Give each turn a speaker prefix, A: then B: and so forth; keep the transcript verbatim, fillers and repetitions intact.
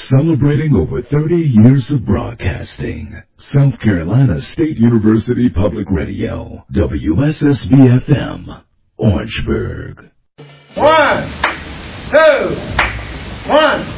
A: Celebrating over thirty years of broadcasting. South Carolina State University Public Radio, W S S B F M, Orangeburg.
B: One, two, one.